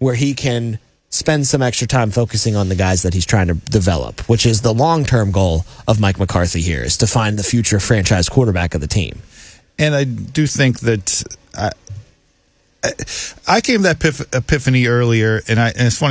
where he can spend some extra time focusing on the guys that he's trying to develop, which is the long-term goal of Mike McCarthy here, is to find the future franchise quarterback of the team. And I do think that I came to that epiphany earlier, and it's funny.